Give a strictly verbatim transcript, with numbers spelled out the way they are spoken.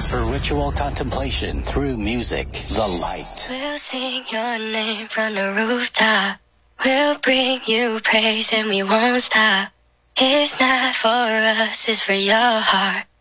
Spiritual contemplation through music. The Light. We'll sing your name from the rooftop. We'll bring you praise and we won't stop. It's not for us, it's for your heart.